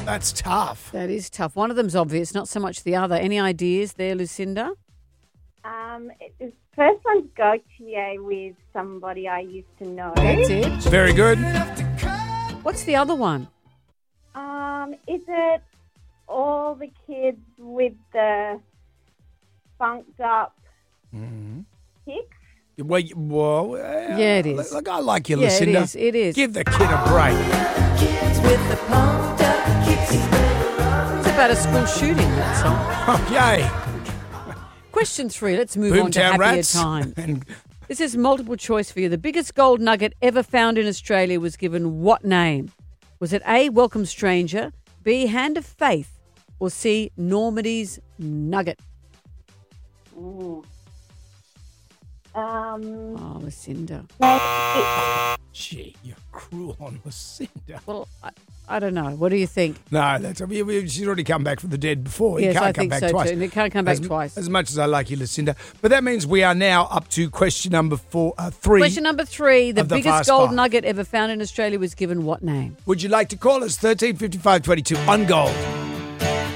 That's tough. That is tough. One of them's obvious, not so much the other. Any ideas there, Lucinda? The first one's Gautier with somebody I used to know. That's it. Very good. What's the other one? Is it all the kids with the funked up kicks? Well, Yeah, it is. Look, I like you, Yeah, Lucinda. it is. Give the kid a break. It's about a school shooting, that song. Okay. Question 3. Let's move on to Boomtown happier Rats. times. And This is multiple choice for you. The biggest gold nugget ever found in Australia was given what name? Was it A, Welcome Stranger, B, Hand of Faith, or C, Normandy's Nugget? Ooh. Oh, Lucinda. gee, you're cruel on Lucinda. Well, I don't know. What do you think? No, she's already come back from the dead before. Yes, you can't I come think back so twice. too. And it can't come back twice. As much as I like you, Lucinda. But that means we are now up to question number 3. Question number 3. The of the biggest Fast gold Five. nugget ever found in Australia was given what name? Would you like to call us? 135522 on gold.